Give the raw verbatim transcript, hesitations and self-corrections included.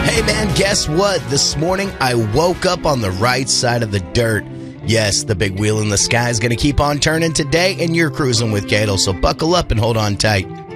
Hey man, guess what? This morning I woke up on the right side of the dirt. Yes, the big wheel in the sky is going to keep on turning today, and you're cruising with Gato, so buckle up and hold on tight.